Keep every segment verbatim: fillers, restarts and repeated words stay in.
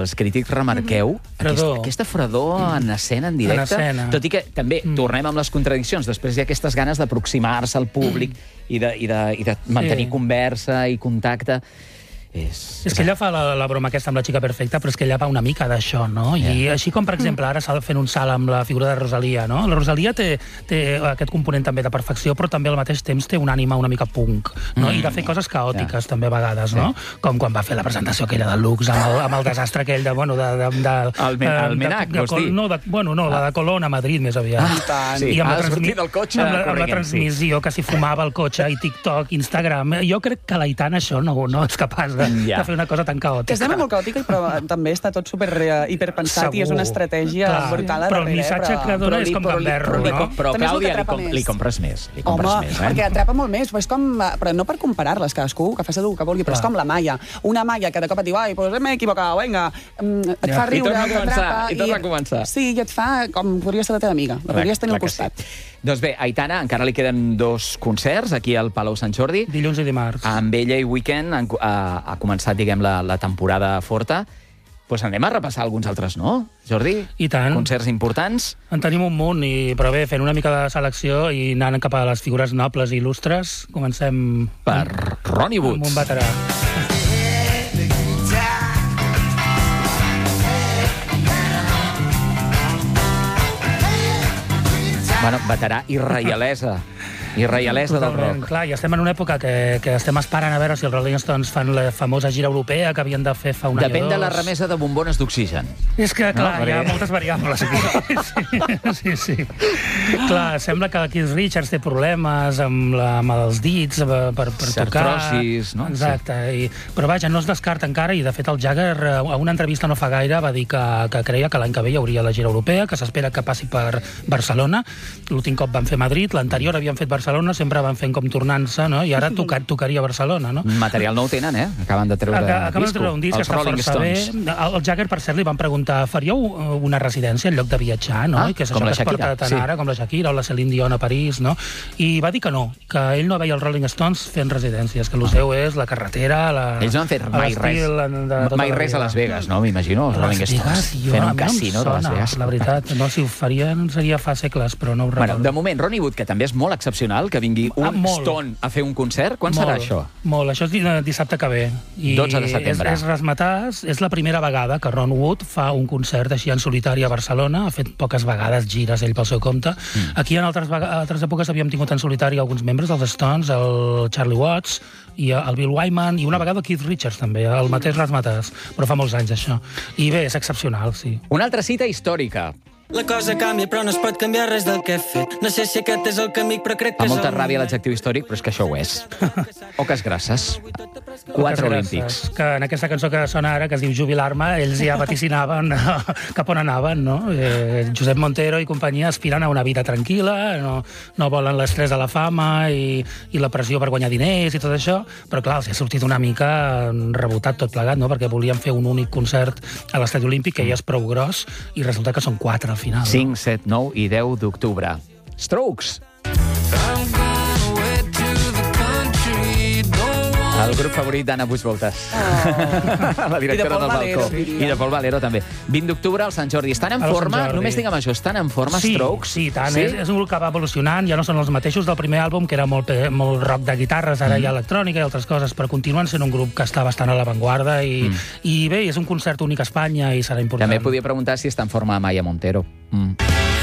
els crítics remarqueu aquesta, aquesta fredor en escena, en directe, en escena. tot i que també mm. tornem amb les contradiccions. Després hi ha aquestes ganes d'aproximar-se al públic mm. i, de, i, de, i de mantenir sí. conversa i contacte. És, és que ella fa la, la broma aquesta amb la xica perfecta, però és que ella va una mica d'això, no? I yeah. així com, per exemple, ara s'ha fent un salt amb la figura de Rosalia, no? La Rosalia té, té aquest component també de perfecció, però també al mateix temps té una ànima una mica punk, no? Mm. I de fer coses caòtiques, yeah. també, a vegades, no? Sí. Com quan va fer la presentació aquella del Lux, amb el, amb el desastre aquell de, bueno, de... de, de el, men, el Menac, vols dir? No, de, bueno, no, la de Colón a Madrid, més aviat. Ah, sí. I amb ha la, sortit del cotxe. Amb la, amb la transmissió, sí. que s'hi fumava el cotxe, i TikTok, Instagram. Jo crec que l'Aitana això no, no és capaç de, yeah. de fer una cosa tan caòtica. Que sembla molt caòtica, però també està tot super hiperpensat i és una estratègia brutal a darrere. Però el missatge que dona és com gamberro, no? Però, Clàudia, li, com, li compres més. Li compres Home, més, eh? perquè atrapa molt més. Però, és com, però no per comparar-les, cadascú, que faci el que vulgui, però és com la Maia. Una Maia que de cop et diu, ai, pues m'he equivocat, vinga, et fa riure, t'atrapa. I torna a començar. Sí, i et fa com podria ser la teva amiga. La podries tenir al costat. Doncs bé, Aitana, encara li queden dos concerts aquí al Palau Sant Jordi. Dilluns i dimarts. Amb ella i Weekend ha, ha començat, diguem, la, la temporada forta. Doncs pues anem a repassar alguns altres, no, Jordi? I tant. Concerts importants. En tenim un munt, i, però bé, fent una mica de selecció i anant cap a les figures nobles i il·lustres, comencem... Per Ronnie Wood. Amb un veterà. Bueno, veterà i reialesa. I reialesa del rock. Clar, i estem en una època que, que estem esperant a veure si els Rolling Stones fan la famosa gira europea que havien de fer fa un any o dos. Depèn de la remesa de bombones d'oxigen. És que, clar, no, hi ha moltes variables aquí. Sí, sí, sí. Clar, sembla que Keith Richards té problemes amb, la, amb els dits per, per, per tocar. Artrosis, no? Exacte. I, però vaja, no es descarta encara, i de fet el Jagger a una entrevista no fa gaire va dir que, que creia que l'any que ve hi hauria la gira europea, que s'espera que passi per Barcelona. L'últim cop van fer Madrid, l'anterior havien fet Barcelona, sempre van fent com tornant-se, no? I ara tocar, tocaria Barcelona, no? Material nou tenen, eh? Acaben de treure Aca Acaben de treure un disc que està força bé. El Jagger, per cert, li van preguntar, faríeu una residència en lloc de viatjar, no? Ah, I que és com això la que es Shakira, porta tant sí. ara, com la Shakira o la Celine Dion a París, no? I va dir que no, que ell no veia els Rolling Stones fent residències, que el seu és la carretera, la... Ells no han fet mai res. Mai res a Las Vegas, no? M'imagino, els Rolling Stones fent un casino de Las Vegas. La veritat, no, si ho farien seria fa segles, però no ho recordo. Bueno, de moment, Ronnie Wood, que també és molt excepcional, que vingui un ah, Stone a fer un concert. Quan molt, serà això? Molt, això és dissabte que ve. I dotze de setembre. És, és resmetàs, és la primera vegada que Ron Wood fa un concert així en solitari a Barcelona. Ha fet poques vegades gires ell pel seu compte. Mm. Aquí en altres, altres èpoques havíem tingut en solitari alguns membres dels Stones, el Charlie Watts, i el Bill Wyman, i una vegada Keith Richards també, el mateix resmetàs. Però fa molts anys això. I bé, és excepcional, sí. Una altra cita històrica. La cosa canvia, però no es pot canviar res del que he fet. No sé si aquest és el camí, però crec que és el... Fa molta el... ràbia l'adjectiu històric, però és que això ho és. Oques grasses. Quatre olímpics. Que en aquesta cançó que sona ara, que es diu Jubilar-me, ells ja vaticinaven cap on anaven, no? Eh, Josep Montero i companyia aspiren a una vida tranquil·la, no, no volen l'estrès de la fama i, i la pressió per guanyar diners i tot això, però clar, els ha sortit una mica rebotat tot plegat, no? Perquè volien fer un únic concert a l'Estadi Olímpic, que ja és prou gros, i resulta que són quatre al final. cinc, set, nou i deu d'octubre. Strokes! El grup favorit d'Anna Puigvoltes. Oh. La directora de del Balcó. Valero, I de Pol Valero, també. vint d'octubre al Sant Jordi. Estan en forma? Només diguem això, estan en forma, sí, Strokes? Sí, tant. Sí? És, és un grup que va evolucionant, ja no són els mateixos del primer àlbum, que era molt, molt rock de guitarres, ara mm. hi ha electrònica i altres coses, però continuen sent un grup que està bastant a l'avantguarda i, mm. i bé, és un concert únic a Espanya i serà important. També podia preguntar si està en forma Maya Montero. Mm.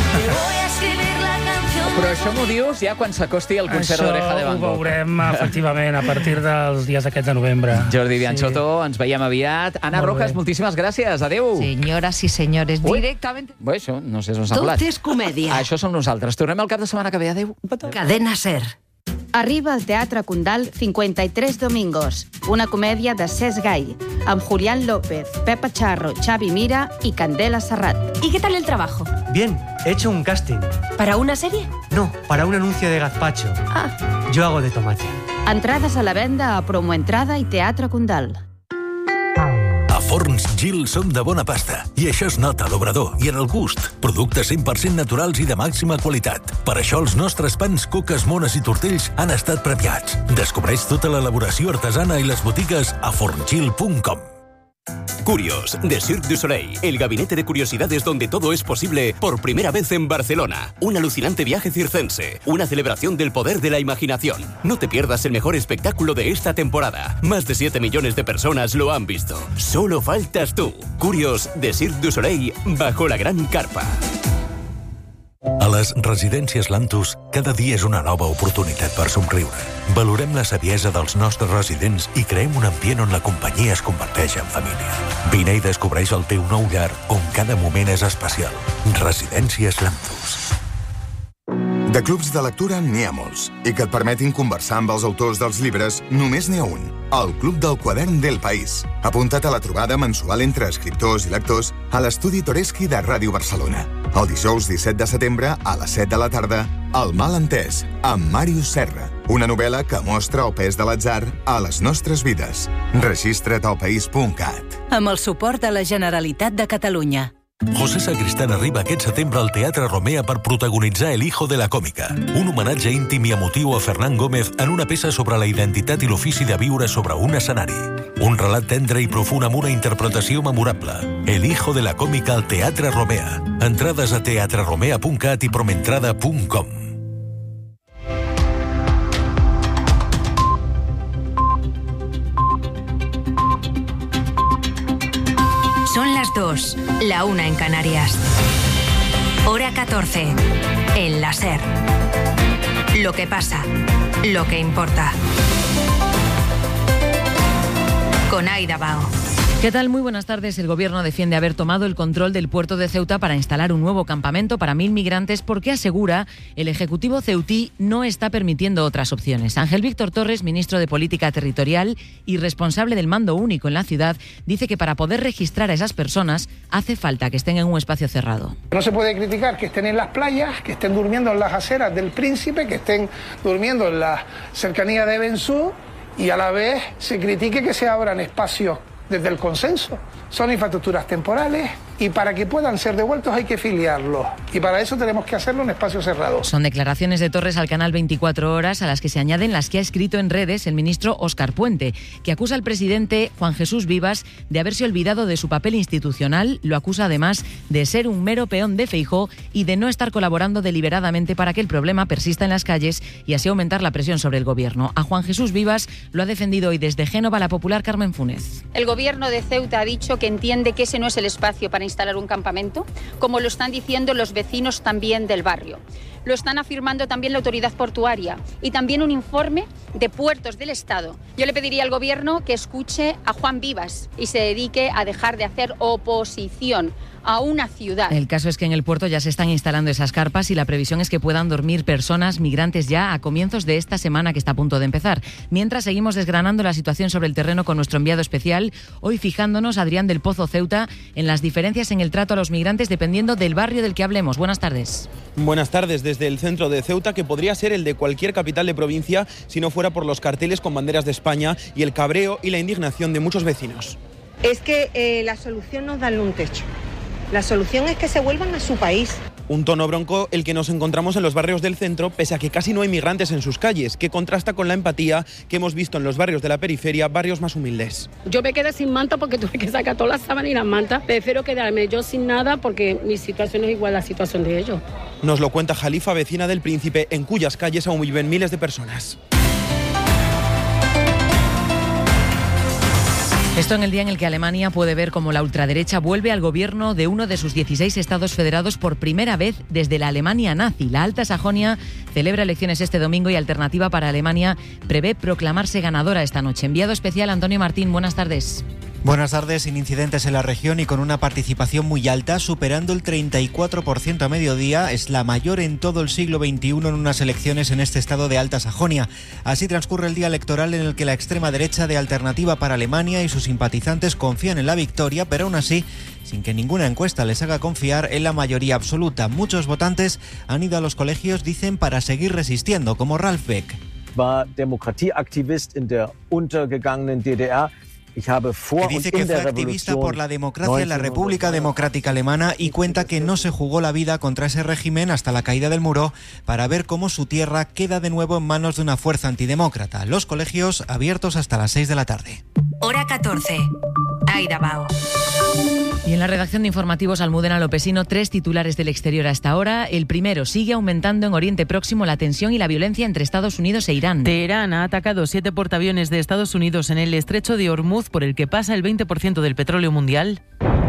Però això m'ho dius ja quan s'acosti el concert d'Oreja de Van Gogh. Això ho veurem, efectivament, a partir dels dies aquests de novembre. Jordi Bianchotto, sí. Ens veiem aviat. Ana Molt Rojas, bé. moltíssimes gràcies. Adéu. Señoras y señores, Ui. directamente... Bé, això, no sé si us ha Tot semblat. és comèdia. Això som nosaltres. Tornem el cap de setmana que ve. Adéu. Cadena Ser. Arriba al Teatre Condal cincuenta y tres Domingos, una comèdia de Cesc Gai, amb Julián López, Pepa Charro, Xavi Mira y Candela Serrat. ¿Y qué tal el trabajo? Bien, he hecho un casting. ¿Para una serie? No, para un anuncio de gazpacho. Ah. Yo hago de tomate. Entrades a la venda a Promoentrada i Teatre Condal. A Forns Gil som de bona pasta i això es nota a l'obrador i en el gust. Productes cent per cent naturals i de màxima qualitat. Per això els nostres pans, coques, mones i tortells han estat premiats. Descobreix tota l'elaboració artesana i les botigues a forngil punt com. Curios, de Cirque du Soleil, el gabinete de curiosidades donde todo es posible por primera vez en Barcelona. Un alucinante viaje circense, una celebración del poder de la imaginación. No te pierdas el mejor espectáculo de esta temporada. Más de siete millones de personas lo han visto. Solo faltas tú. Curios, de Cirque du Soleil, bajo la gran carpa. A les residències Lantus, cada dia és una nova oportunitat per somriure. Valorem la saviesa dels nostres residents i creem un ambient on la companyia es converteix en família. Vine i descobreix el teu nou llar, on cada moment és especial. Residències Lantus. De clubs de lectura n'hi ha molts, i que et permetin conversar amb els autors dels llibres només n'hi ha un, el Club del Quadern del País. Apunta't a la trobada mensual entre escriptors i lectors a l'estudi Toreschi de Ràdio Barcelona. El dijous disset de setembre, a les set de la tarda, El mal entès, amb Màrius Serra. Una novel·la que mostra el pes de l'atzar a les nostres vides. Registra't al país punt cat. Amb el suport de la Generalitat de Catalunya. José Sacristán arriba aquest setembre al Teatre Romea per protagonitzar El hijo de la còmica, un homenatge íntim i emotiu a Fernán Gómez en una peça sobre la identitat i l'ofici de viure sobre un escenari. Un relat tendre i profund amb una interpretació memorable. El hijo de la còmica al Teatre Romea. Entrades a teatre romea punt cat i promentrada punt com. Son las dos, la una en Canarias. Hora catorce, en la SER. Lo que pasa, lo que importa. Con Aida Bao. ¿Qué tal? Muy buenas tardes. El Gobierno defiende haber tomado el control del puerto de Ceuta para instalar un nuevo campamento para mil migrantes porque asegura el Ejecutivo ceutí no está permitiendo otras opciones. Ángel Víctor Torres, ministro de Política Territorial y responsable del mando único en la ciudad, dice que para poder registrar a esas personas hace falta que estén en un espacio cerrado. No se puede criticar que estén en las playas, que estén durmiendo en las aceras del Príncipe, que estén durmiendo en la cercanía de Bensú y a la vez se critique que se abran espacios desde el consenso. Son infraestructuras temporales y para que puedan ser devueltos hay que filiarlos. Y para eso tenemos que hacerlo en espacio cerrado. Son declaraciones de Torres al canal veinticuatro horas a las que se añaden las que ha escrito en redes el ministro Óscar Puente, que acusa al presidente Juan Jesús Vivas de haberse olvidado de su papel institucional. Lo acusa además de ser un mero peón de Feijóo y de no estar colaborando deliberadamente para que el problema persista en las calles y así aumentar la presión sobre el gobierno. A Juan Jesús Vivas lo ha defendido hoy desde Génova la popular Carmen Funes. El gobierno de Ceuta ha dicho que entiende que ese no es el espacio para instalar un campamento, como lo están diciendo los vecinos también del barrio. Lo están afirmando también la autoridad portuaria y también un informe de Puertos del Estado. Yo le pediría al gobierno que escuche a Juan Vivas y se dedique a dejar de hacer oposición a una ciudad. El caso es que en el puerto ya se están instalando esas carpas y la previsión es que puedan dormir personas migrantes ya a comienzos de esta semana que está a punto de empezar. Mientras seguimos desgranando la situación sobre el terreno con nuestro enviado especial, hoy fijándonos, Adrián del Pozo Ceuta, en las diferencias en el trato a los migrantes dependiendo del barrio del que hablemos. Buenas tardes. Buenas tardes. Desde el centro de Ceuta, que podría ser el de cualquier capital de provincia si no fuera por los carteles con banderas de España y el cabreo y la indignación de muchos vecinos. Es que eh, la solución no es darle un techo. La solución es que se vuelvan a su país. Un tono bronco el que nos encontramos en los barrios del centro, pese a que casi no hay migrantes en sus calles, que contrasta con la empatía que hemos visto en los barrios de la periferia, barrios más humildes. Yo me quedé sin manta porque tuve que sacar todas las sábanas y las mantas. Prefiero quedarme yo sin nada porque mi situación es igual a la situación de ellos. Nos lo cuenta Jalifa, vecina del Príncipe, en cuyas calles aún viven miles de personas. Esto en el día en el que Alemania puede ver cómo la ultraderecha vuelve al gobierno de uno de sus dieciséis estados federados por primera vez desde la Alemania nazi. La Alta Sajonia celebra elecciones este domingo y Alternativa para Alemania prevé proclamarse ganadora esta noche. Enviado especial Antonio Martín, buenas tardes. Buenas tardes. Sin incidentes en la región y con una participación muy alta, superando el treinta y cuatro por ciento a mediodía, es la mayor en todo el siglo veintiuno en unas elecciones en este estado de Alta Sajonia. Así transcurre el día electoral en el que la extrema derecha de Alternativa para Alemania y sus simpatizantes confían en la victoria, pero aún así, sin que ninguna encuesta les haga confiar en la mayoría absoluta. Muchos votantes han ido a los colegios, dicen, para seguir resistiendo, como Ralf Beck. War Demokratieaktivist in der untergegangenen D D R. Que dice que fue activista por la democracia en la República Democrática Alemana y cuenta que no se jugó la vida contra ese régimen hasta la caída del muro para ver cómo su tierra queda de nuevo en manos de una fuerza antidemócrata. Los colegios abiertos hasta las seis de la tarde. Hora catorce. Aida Bao. Y en la redacción de informativos Almudena Lopesino, tres titulares del exterior a esta hora. El primero, sigue aumentando en Oriente Próximo la tensión y la violencia entre Estados Unidos e Irán. Teherán ha atacado siete portaaviones de Estados Unidos en el estrecho de Hormuz, por el que pasa el veinte por ciento del petróleo mundial.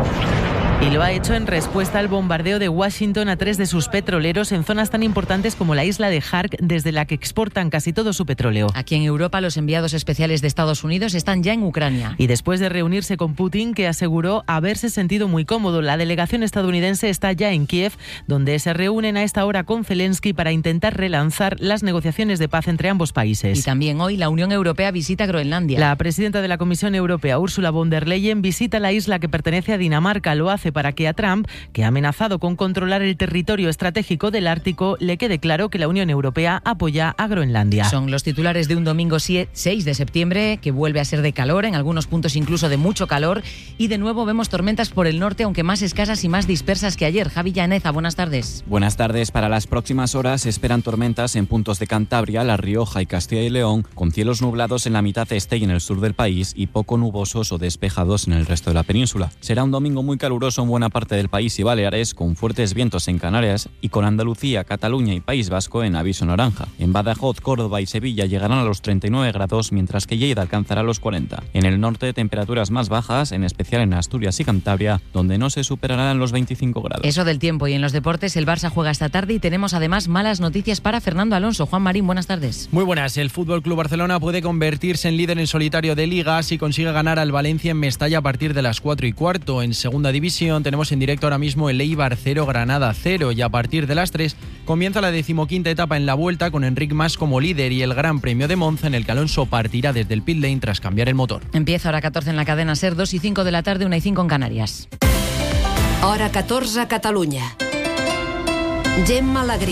Y lo ha hecho en respuesta al bombardeo de Washington a tres de sus petroleros en zonas tan importantes como la isla de Khark, desde la que exportan casi todo su petróleo. Aquí en Europa, los enviados especiales de Estados Unidos están ya en Ucrania. Y después de reunirse con Putin, que aseguró haberse sentido muy cómodo, la delegación estadounidense está ya en Kiev, donde se reúnen a esta hora con Zelensky para intentar relanzar las negociaciones de paz entre ambos países. Y también hoy la Unión Europea visita Groenlandia. La presidenta de la Comisión Europea, Ursula von der Leyen, visita la isla que pertenece a Dinamarca. Lo hace para que a Trump, que ha amenazado con controlar el territorio estratégico del Ártico, le quede claro que la Unión Europea apoya a Groenlandia. Son los titulares de un domingo seis de septiembre, que vuelve a ser de calor, en algunos puntos incluso de mucho calor, y de nuevo vemos tormentas por el norte, aunque más escasas y más dispersas que ayer. Javi Llaneza, buenas tardes. Buenas tardes. Para las próximas horas se esperan tormentas en puntos de Cantabria, La Rioja y Castilla y León, con cielos nublados en la mitad este y en el sur del país y poco nubosos o despejados en el resto de la península. Será un domingo muy caluroso en buena parte del país y Baleares, con fuertes vientos en Canarias y con Andalucía, Cataluña y País Vasco en aviso naranja. En Badajoz, Córdoba y Sevilla llegarán a los treinta y nueve grados, mientras que Lleida alcanzará los cuarenta. En el norte, temperaturas más bajas, en especial en Asturias y Cantabria, donde no se superarán los veinticinco grados. Eso del tiempo. Y en los deportes, el Barça juega esta tarde y tenemos además malas noticias para Fernando Alonso. Juan Marín, buenas tardes. Muy buenas. El F C Barcelona puede convertirse en líder en solitario de Liga si consigue ganar al Valencia en Mestalla a partir de las cuatro y cuarto. En segunda división tenemos en directo ahora mismo el Eibar cero, Granada cero, y a partir de las tres comienza la decimoquinta etapa en la Vuelta, con Enric Mas como líder y el Gran Premio de Monza, en el que Alonso partirá desde el pit lane tras cambiar el motor. Empieza hora catorce en la cadena SER, dos y cinco de la tarde, una y cinco en Canarias. Hora catorze, Catalunya. Gemma Alegrí.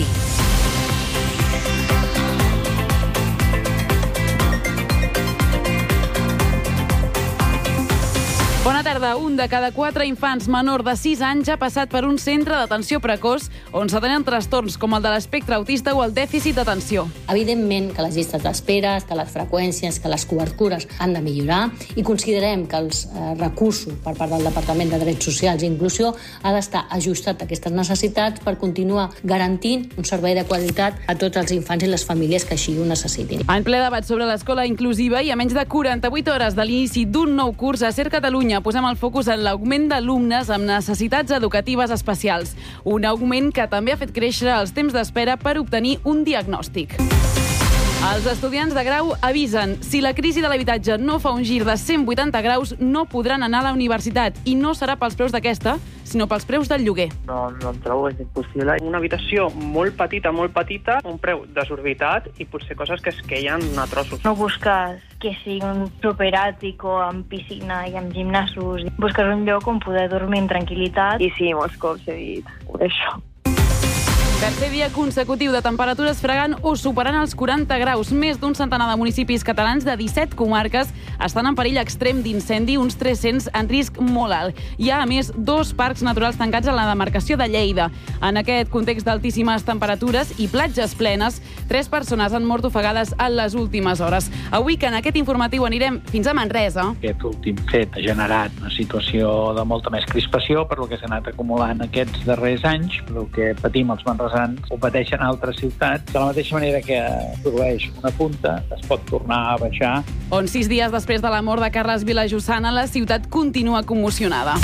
Bona tarda. Un de cada quatre infants menor de sis anys ha passat per un centre d'atenció precoç on s'atenen trastorns com el de l'espectre autista o el dèficit d'atenció. Evidentment que les llistes d'espera, que les freqüències, que les cobertures han de millorar, i considerem que els eh, recursos per part del Departament de Drets Socials i Inclusió ha d'estar ajustat a aquestes necessitats per continuar garantint un servei de qualitat a tots els infants i les famílies que així ho necessitin. En ple debat sobre l'escola inclusiva i a menys de quaranta-vuit hores de l'inici d'un nou curs a SER Catalunya, posem el focus en l'augment d'alumnes amb necessitats educatives especials. Un augment que també ha fet créixer els temps d'espera per obtenir un diagnòstic. Els estudiants de grau avisen: si la crisi de l'habitatge no fa un gir de cent vuitanta graus, no podran anar a la universitat. I no serà pels preus d'aquesta, sinó pels preus del lloguer. No, no em trobo, és impossible. Una habitació molt petita, molt petita, un preu desorbitat i potser coses que es queien a trossos. No busques que sigui un superàtico amb piscina i amb gimnasos. Busques un lloc on poder dormir en tranquil·litat. I sí, molts cops he dit això. Tercer dia consecutiu de temperatures fregant o superant els quaranta graus. Més d'un centenar de municipis catalans de disset comarques estan en perill extrem d'incendi, uns tres-cents en risc molt alt. Hi ha, a més, dos parcs naturals tancats a la demarcació de Lleida. En aquest context d'altíssimes temperatures i platges plenes, tres persones han mort ofegades en les últimes hores. Avui, que en aquest informatiu anirem fins a Manresa. Aquest últim fet ha generat una situació de molta més crispació per lo que s'ha anat acumulant aquests darrers anys, el que patim els manresans ho pateixen altres ciutats. De la mateixa manera que produeix una punta, es pot tornar a baixar. On sis dies després de la mort de Carles Vilajossana, la ciutat continua commocionada.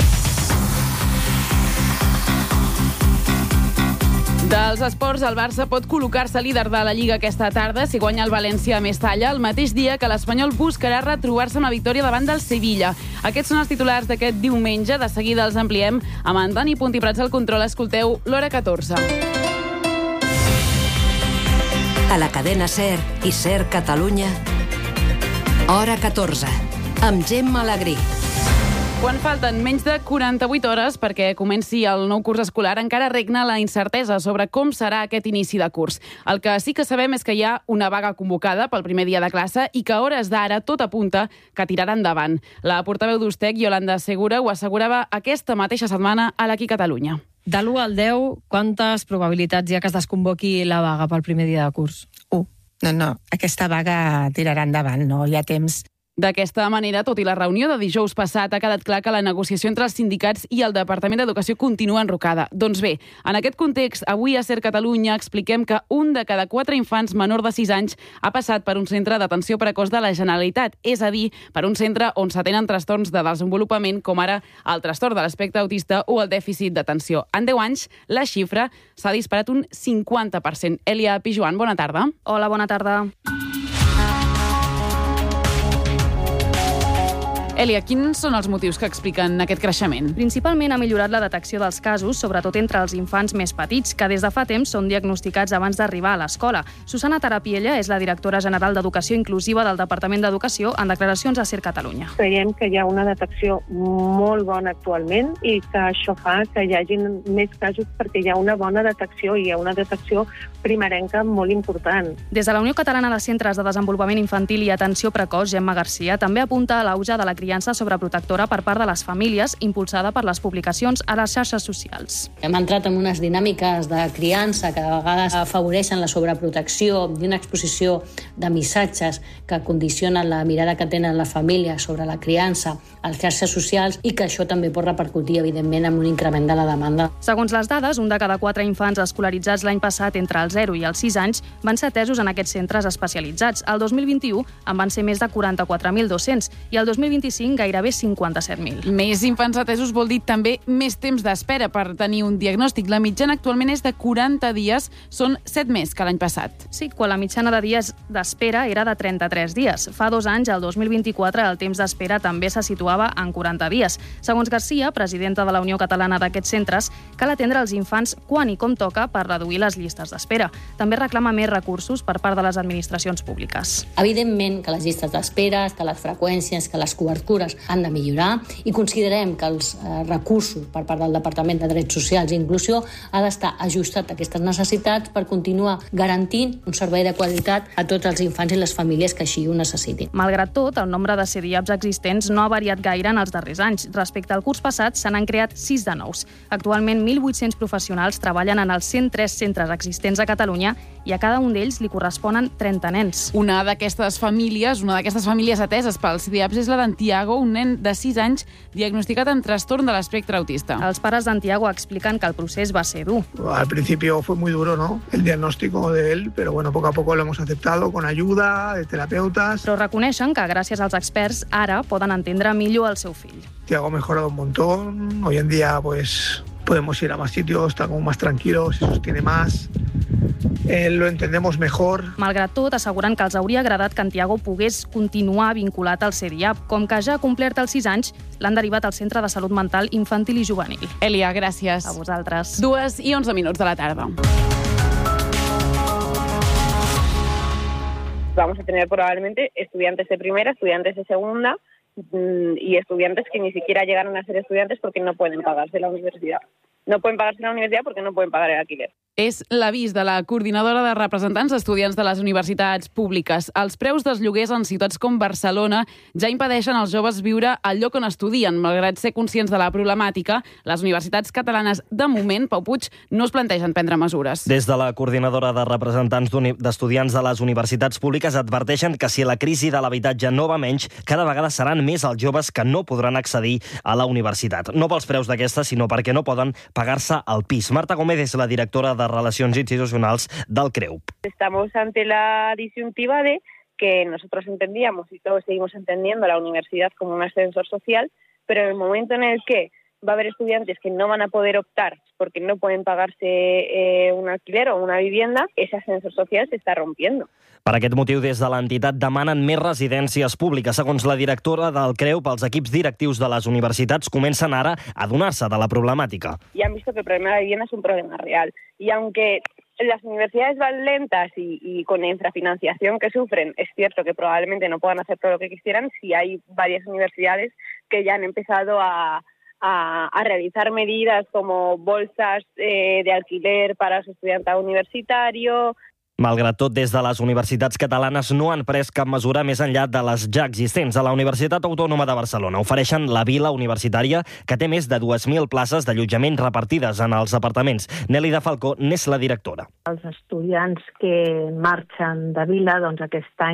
Dels esports, el Barça pot col·locar-se líder de la Lliga aquesta tarda si guanya el València a Mestalla, el mateix dia que l'Espanyol buscarà retrobar-se amb la victòria davant del Sevilla. Aquests són els titulars d'aquest diumenge. De seguida els ampliem amb en Dani Puntiprats al control. Escolteu l'Hora catorze. A la cadena SER i SER Catalunya, Hora catorze, amb Gemma Alegrí. Quan falten menys de quaranta-vuit hores perquè comenci el nou curs escolar, encara regna la incertesa sobre com serà aquest inici de curs. El que sí que sabem és que hi ha una vaga convocada pel primer dia de classe i que a hores d'ara tot apunta que tirarà endavant. La portaveu d'Ustec, Yolanda Segura, ho assegurava aquesta mateixa setmana a l'Aquí Catalunya. De l'u al deu, quantes probabilitats hi ha que es desconvoqui la vaga pel primer dia de curs? Uh, no, no, aquesta vaga tirarà endavant, no hi ha temps D'aquesta manera, tot i la reunió de dijous passat, ha quedat clar que la negociació entre els sindicats i el Departament d'Educació continua enrocada. Doncs bé, en aquest context, avui a Ser Catalunya expliquem que un de cada quatre infants menor de sis anys ha passat per un centre d'atenció precoç de la Generalitat, és a dir, per un centre on s'atenen trastorns de desenvolupament com ara el trastorn de l'espectre autista o el dèficit d'atenció. En deu anys, la xifra s'ha disparat un cinquanta per cent. Elia Pijuan, bona tarda. Hola, bona tarda. Elia, quins són els motius que expliquen aquest creixement? Principalment ha millorat la detecció dels casos, sobretot entre els infants més petits, que des de fa temps són diagnosticats abans d'arribar a l'escola. Susana Tarapiella és la directora general d'Educació Inclusiva del Departament d'Educació en declaracions a Ser Catalunya. Creiem que hi ha una detecció molt bona actualment i que això fa que hi hagi més casos perquè hi ha una bona detecció i hi ha una detecció primerenca molt important. Des de la Unió Catalana de Centres de Desenvolupament Infantil i Atenció Precoç, Gemma Garcia, també apunta a l'auge de la criança sobreprotectora per part de les famílies, impulsada per les publicacions a les xarxes socials. Hem entrat en unes dinàmiques de criança que a vegades afavoreixen la sobreprotecció i una exposició de missatges que condicionen la mirada que tenen les famílies sobre la criança a les xarxes socials i que això també pot repercutir, evidentment, en un increment de la demanda. Segons les dades, un de cada quatre infants escolaritzats l'any passat entre els zero i els sis anys van ser atesos en aquests centres especialitzats. El dos mil vint-i-u en van ser més de quaranta-quatre mil dos-cents i el dos mil vint-i-cinc gairebé cinquanta-set mil. Més infants atesos vol dir també més temps d'espera per tenir un diagnòstic. La mitjana actualment és de quaranta dies, són set més que l'any passat. Sí, quan la mitjana de dies d'espera era de trenta-tres dies. Fa dos anys, el dos mil vint-i-quatre, el temps d'espera també se situava en quaranta dies. Segons Garcia, presidenta de la Unió Catalana d'aquests centres, cal atendre els infants quan i com toca per reduir les llistes d'espera. També reclama més recursos per part de les administracions públiques. Evidentment que les llistes d'espera, que les freqüències, que les cobertures han de millorar i considerem que els eh, recursos per part del Departament de Drets Socials i Inclusió ha d'estar ajustat a aquestes necessitats per continuar garantint un servei de qualitat a tots els infants i les famílies que així ho necessitin. Malgrat tot, el nombre de C D I A Ps existents no ha variat gaire en els darrers anys. Respecte al curs passat, se n'han creat sis de nous. Actualment, mil vuit-cents professionals treballen en els cent tres centres existents a Catalunya i a cada un d'ells li corresponen trenta nens. Una d'aquestes famílies, una d'aquestes famílies ateses pels C D I A Ps és la d'Antiago, un nen de sis anys diagnosticat amb trastorn de l'espectre autista. Els pares d'Antiago expliquen que el procés va ser dur. Al principio fue muy duro, ¿no? El diagnóstico de él, pero bueno, poco a poco lo hemos aceptado con ayuda de terapeutas. Però reconeixen que gràcies als experts ara poden entendre millor el seu fill. Tiago ha mejorado un montón. Hoy en día pues podemos ir a más sitios, está como más tranquilo, se sostiene más. Eh, lo entendemos mejor. Malgrat tot, asseguren que els hauria agradat que Antiago pogués continuar vinculat al C D I A P. Com que ja ha complert els sis anys, l'han derivat al Centre de Salut Mental Infantil i Juvenil. Elia, gràcies. A vosaltres. Dues i onze minuts de la tarda. Vamos a tener probablemente estudiantes de primera, estudiantes de segunda y estudiantes que ni siquiera llegaron a ser estudiantes porque no pueden pagarse la universidad. No pueden pagarse la universidad porque no pueden pagar el alquiler. És l'avís de la coordinadora de representants d'estudiants de les universitats públiques. Els preus dels lloguers en ciutats com Barcelona ja impedeixen als joves viure al lloc on estudien. Malgrat ser conscients de la problemàtica, les universitats catalanes, de moment, Pau Puig, no es plantegen prendre mesures. Des de la coordinadora de representants d'estudiants de les universitats públiques adverteixen que si la crisi de l'habitatge no va menys, cada vegada seran més els joves que no podran accedir a la universitat. No pels preus d'aquesta, sinó perquè no poden pagar-se el pis. Marta Gómez és la directora de Relacions Institucionals del CREUP. Estamos ante la disyuntiva de que nosotros entendíamos y todos seguimos entendiendo la universidad como un ascensor social, pero en el momento en el que va a haber estudiantes que no van a poder optar porque no pueden pagarse eh, un alquiler o una vivienda, ese ascensor social se está rompiendo. Per aquest motiu, des de l'entitat demanen més residències públiques. Segons la directora del CREUP, els equips directius de les universitats comencen ara a adonar-se de la problemàtica. Y han visto que el problema de la vivienda es un problema real. Y aunque las universidades van lentas y, y con la infrafinanciación que sufren, es cierto que probablemente no puedan hacer todo lo que quisieran, sí hay varias universidades que ya han empezado a A, a realizar medidas como bolsas eh, de alquiler para su estudiantado universitario. Malgrat tot, des de les universitats catalanes no han pres cap mesura més enllà de les ja existents. A la Universitat Autònoma de Barcelona ofereixen la Vila Universitària, que té més de dues mil places d'allotjament repartides en els apartaments. Nelly de Falcó n'és la directora. Els estudiants que marxen de Vila, doncs aquest any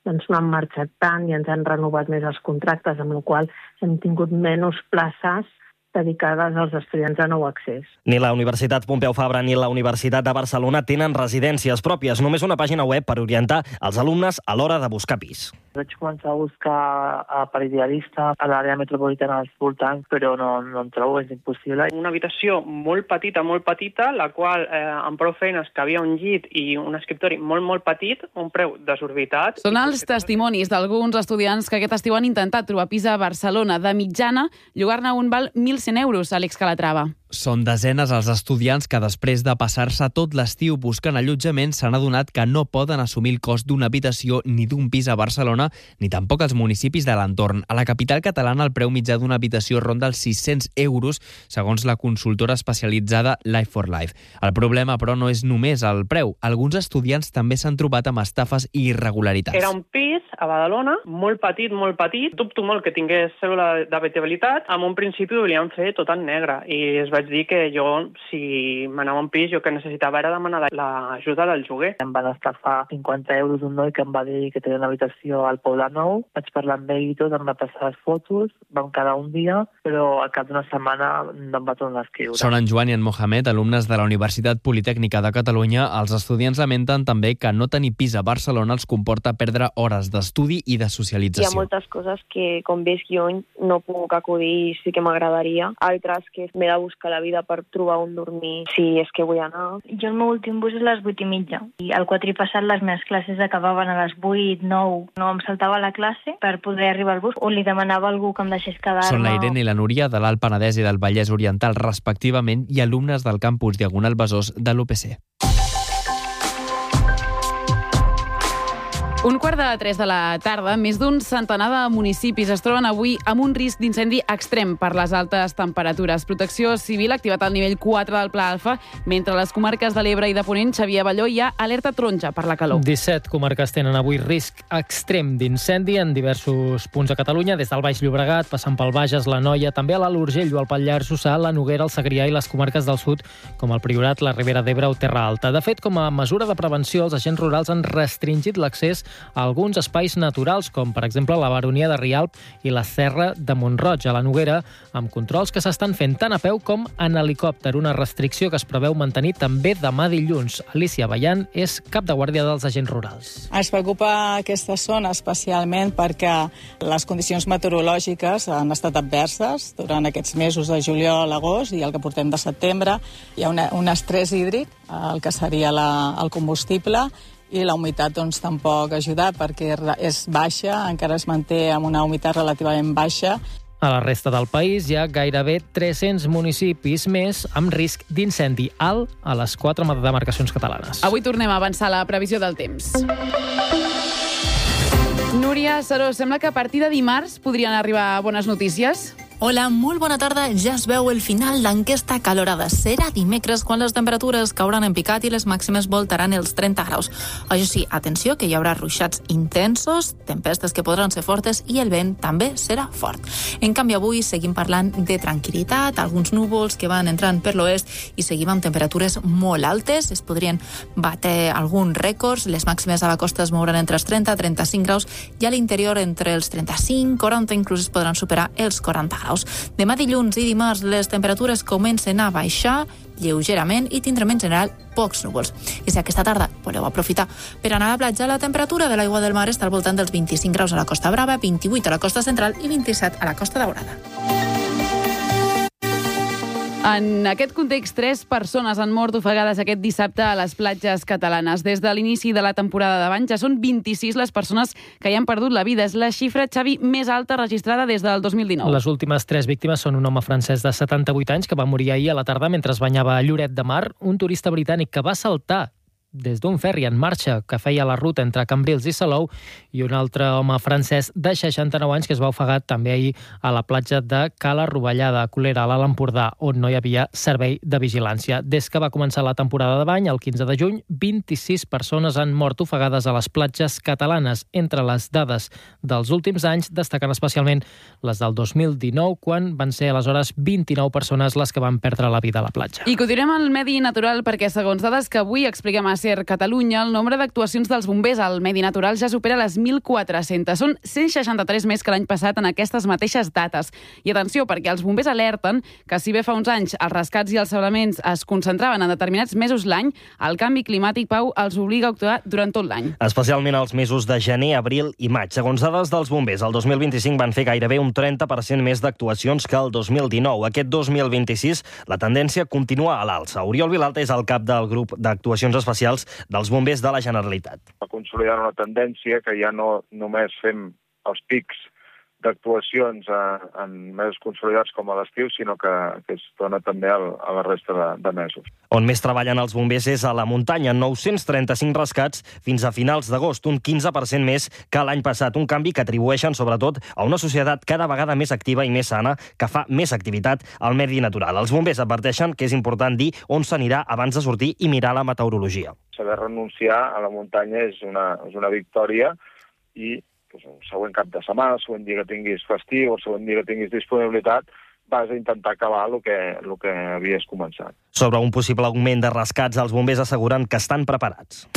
doncs no han marxat tant i ens han renovat més els contractes, amb la qual cosa hem tingut menys places dedicades als estudiants de nou accés. Ni la Universitat Pompeu Fabra ni la Universitat de Barcelona tenen residències pròpies, només una pàgina web per orientar els alumnes a l'hora de buscar pis. Vaig començar a buscar per idealista a l'àrea metropolitana dels voltants, però no, no en trobo, és impossible. Una habitació molt petita, molt petita, la qual eh, amb prou feines que havia un llit i un escriptori molt, molt petit, un preu desorbitat. Són els testimonis d'alguns estudiants que aquest estiu han intentat trobar pis a Barcelona. De mitjana, llogar-ne un val mil cent euros, Àlex Calatrava. Són desenes els estudiants que després de passar-se tot l'estiu buscant allotjament s'han adonat que no poden assumir el cost d'una habitació ni d'un pis a Barcelona, ni tampoc als municipis de l'entorn. A la capital catalana el preu mitjà d'una habitació ronda els sis-cents euros, segons la consultora especialitzada Life for Life. El problema, però, no és només el preu. Alguns estudiants també s'han trobat amb estafes i irregularitats. Era un pis a Badalona, molt petit, molt petit. Dubto molt que tingués cèdula d'habitabilitat. En un principi ho volien fer tot en negre i es vaig dir que jo, si m'anava a un pis, jo que necessitava era demanar l'ajuda del lloguer. Em van estafar cinquanta euros un noi que em va dir que tenia una habitació al Poble Nou. Vaig parlar amb ell i tot, em va passar les fotos, vam quedar un dia, però al cap d'una setmana no em va tornar a escriure. Són en Joan i en Mohamed, alumnes de la Universitat Politècnica de Catalunya. Els estudiants lamenten també que no tenir pis a Barcelona els comporta perdre hores d'estudi i de socialització. Hi ha moltes coses que, com veig jo, no puc acudir i sí que m'agradaria. Altres que m'he de buscar la vida per trobar on dormir, si és que vull anar. Jo el meu últim bus és a les vuit i mitja. I al quatri passat les meves classes acabaven a les vuit, nou. No em saltava la classe per poder arribar al bus o li demanava a algú que em deixés quedar-me. Són la Irene i la Núria de l'Alt Penedès i del Vallès Oriental, respectivament, i alumnes del campus Diagonal Besòs de l'U P C. Un quart de tres de la tarda, més d'un centenar de municipis es troben avui amb un risc d'incendi extrem per les altes temperatures. Protecció Civil ha activat el nivell quatre del Pla Alfa, mentre a les comarques de l'Ebre i de Ponent, Xavier Abelló, hi ha alerta taronja per la calor. disset comarques tenen avui risc extrem d'incendi en diversos punts de Catalunya, des del Baix Llobregat, passant pel Bages, la Noia, també a l'Alt Urgell o al Pallars Jussà, la Noguera, el Segrià i les comarques del sud, com el Priorat, la Ribera d'Ebre o Terra Alta. De fet, com a mesura de prevenció, els agents rurals han restringit l'accés a alguns espais naturals, com per exemple la Baronia de Rialp i la Serra de Mont-roig, a la Noguera, amb controls que s'estan fent tant a peu com en helicòpter, una restricció que es preveu mantenir també demà dilluns. Alicia Ballant és cap de guàrdia dels agents rurals. Ens preocupa aquesta zona especialment perquè les condicions meteorològiques han estat adverses durant aquests mesos de juliol, agost i el que portem de setembre. Hi ha una, un estrès hídric, el que seria la, el combustible, i la humitat doncs, tampoc ha ajudat perquè és baixa, encara es manté amb una humitat relativament baixa. A la resta del país hi ha gairebé tres-cents municipis més amb risc d'incendi alt a les quatre demarcacions catalanes. Avui tornem a avançar la previsió del temps. Núria Saró, sembla que a partir de dimarts podrien arribar bones notícies. Hola, molt bona tarda. Ja es veu el final d'enquesta calorada. Serà dimecres quan les temperatures cauran en picat i les màximes voltaran els trenta graus. Això sí, atenció, que hi haurà ruixats intensos, tempestes que podran ser fortes i el vent també serà fort. En canvi, avui seguim parlant de tranquil·litat, alguns núvols que van entrant per l'oest i seguim amb temperatures molt altes. Es podrien bater alguns rècords. Les màximes a la costa es mouran entre els trenta i trenta-cinc graus i a l'interior entre els trenta-cinc, quaranta, inclús es podran superar els quaranta graus. Demà dilluns i dimarts les temperatures comencen a baixar lleugerament i tindrem en general pocs núvols. I si aquesta tarda voleu aprofitar per anar a la platja, la temperatura de l'aigua del mar està al voltant dels vint-i-cinc graus a la Costa Brava, vint-i-vuit a la Costa Central i vint-i-set a la Costa Daurada. En aquest context, tres persones han mort ofegades aquest dissabte a les platges catalanes. Des de l'inici de la temporada d'abans ja són vint-i-sis les persones que hi han perdut la vida. És la xifra, Xavi, més alta registrada des del dos mil dinou. Les últimes tres víctimes són un home francès de setanta-vuit anys que va morir ahir a la tarda mentre es banyava a Lloret de Mar, un turista britànic que va saltar des d'un ferri en marxa que feia la ruta entre Cambrils i Salou i un altre home francès de seixanta-nou anys que es va ofegar també ahir a la platja de Cala Rovellada, a Colera, a l'Alt Empordà, on no hi havia servei de vigilància. Des que va començar la temporada de bany, el quinze de juny, vint-i-sis persones han mort ofegades a les platges catalanes. Entre les dades dels últims anys destaquen especialment les del dos mil dinou, quan van ser aleshores vint-i-nou persones les que van perdre la vida a la platja. I continuem al medi natural perquè, segons dades que avui expliquem a SER Catalunya, el nombre d'actuacions dels bombers al medi natural ja supera les mil quatre-centes. Són cent seixanta-tres més que l'any passat en aquestes mateixes dates. I atenció, perquè els bombers alerten que si bé fa uns anys els rescats i els salvaments es concentraven en determinats mesos l'any, el canvi climàtic, Pau, els obliga a actuar durant tot l'any. Especialment els mesos de gener, abril i maig. Segons dades dels bombers, el dos mil vint-i-cinc van fer gairebé un trenta per cent més d'actuacions que el dos mil dinou. Aquest dos mil vint-i-sis la tendència continua a l'alça. Oriol Vilalta és el cap del grup d'actuacions especials dels bombers de la Generalitat. Va consolidar una tendència que ja no només fem els pics d'actuacions en mesos consolidats com a l'estiu, sinó que, que es dona també a la resta de, de mesos. On més treballen els bombers és a la muntanya, nou-cents trenta-cinc rescats fins a finals d'agost, un quinze per cent més que l'any passat, un canvi que atribueixen sobretot a una societat cada vegada més activa i més sana, que fa més activitat al medi natural. Els bombers adverteixen que és important dir on s'anirà abans de sortir i mirar la meteorologia. Saber renunciar a la muntanya és una, és una victòria i el següent cap de setmana, el següent dia que tinguis festiu, el següent dia que tinguis disponibilitat, vas a intentar acabar el que, el que havies començat. Sobre un possible augment de rescats, els bombers asseguren que estan preparats.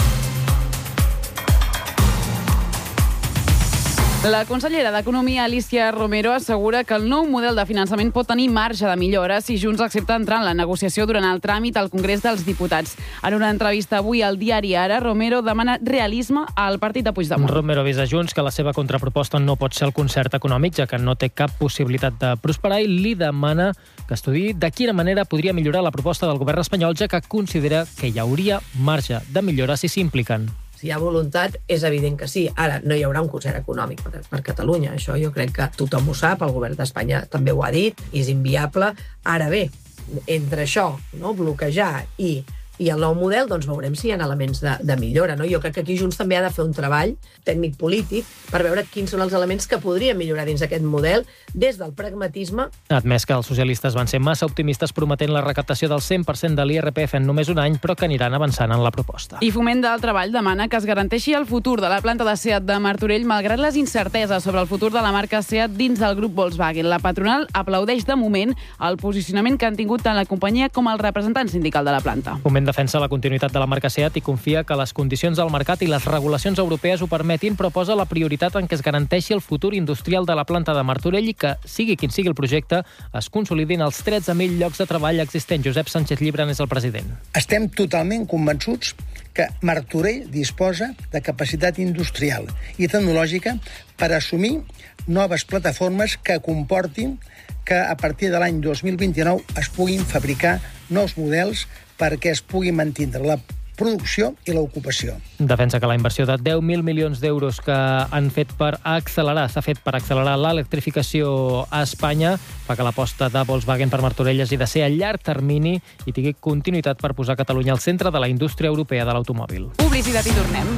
La consellera d'Economia, Alícia Romero, assegura que el nou model de finançament pot tenir marge de millora si Junts accepta entrar en la negociació durant el tràmit al Congrés dels Diputats. En una entrevista avui al diari Ara, Romero demana realisme al partit de Puigdemont. Romero avisa Junts que la seva contraproposta no pot ser el concert econòmic, ja que no té cap possibilitat de prosperar, i li demana que estudiï de quina manera podria millorar la proposta del govern espanyol, ja que considera que hi hauria marge de millora si s'impliquen. Si hi ha voluntat, és evident que sí. Ara, no hi haurà un concert econòmic per, per Catalunya. Això jo crec que tothom ho sap, el govern d'Espanya també ho ha dit, és inviable. Ara bé, entre això, no, bloquejar i, i el nou model, doncs veurem si hi ha elements de, de millora. No? Jo crec que aquí Junts també ha de fer un treball tècnic-polític per veure quins són els elements que podrien millorar dins aquest model des del pragmatisme. Ha admès que els socialistes van ser massa optimistes prometent la recaptació del cent per cent de l'I R P F en només un any, però que aniran avançant en la proposta. I Foment del Treball demana que es garanteixi el futur de la planta de SEAT de Martorell malgrat les incerteses sobre el futur de la marca SEAT dins del grup Volkswagen. La patronal aplaudeix de moment el posicionament que han tingut tant la companyia com el representant sindical de la planta. Foment defensa la continuïtat de la marca SEAT i confia que les condicions del mercat i les regulacions europees ho permetin, però posa la prioritat en què es garanteixi el futur industrial de la planta de Martorell i que, sigui quin sigui el projecte, es consolidin els tretze mil llocs de treball existents. Josep Sánchez Llibran és el president. Estem totalment convençuts que Martorell disposa de capacitat industrial i tecnològica per assumir noves plataformes que comportin que a partir de l'any dos mil vint-i-nou es puguin fabricar nous models perquè es pugui mantenir la producció i l'ocupació. Defensa que la inversió de deu mil milions d'euros que han fet per accelerar, s'ha fet per accelerar l'electrificació a Espanya, fa que l'aposta de Volkswagen per Martorell hagi de ser a llarg termini i tingui continuïtat per posar Catalunya al centre de la indústria europea de l'automòbil. Publicitat i tornem.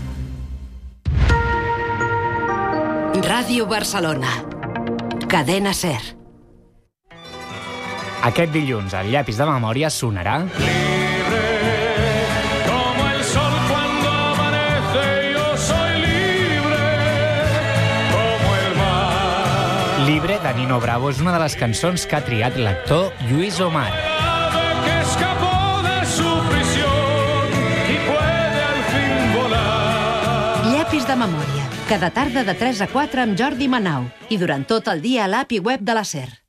Ràdio Barcelona. Cadena SER. Aquest dilluns, el llapis de memòria sonarà... Libre, de Nino Bravo, és una de les cançons que ha triat l'actor Lluís Omar. Llapis de memòria. Cada tarda de tres a quatre amb Jordi Manau. I durant tot el dia a l'app i web de la SER.